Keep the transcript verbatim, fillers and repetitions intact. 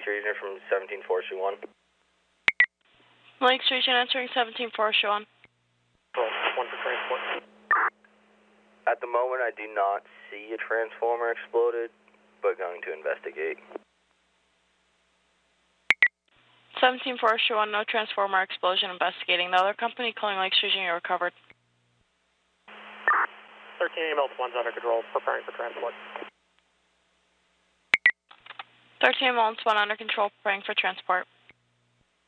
Region from seventeen Forestry one. Lakes Region answering seventeen Forestry one. One for transport. At the moment, I do not see a transformer exploded, but going to investigate. seventeen Forestry one, no transformer explosion, investigating. The other company calling Lakes Region, you're recovered. thirteen ambulance one's under control, preparing for transport. thirteen ambulance one under control, preparing for transport.